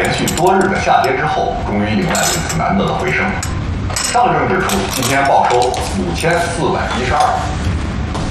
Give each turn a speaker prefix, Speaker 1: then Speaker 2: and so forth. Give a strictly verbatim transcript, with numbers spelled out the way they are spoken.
Speaker 1: 连续多日的下跌之后，终于迎来了一次难得的回升。上证指数今天报收五千四百一十二点，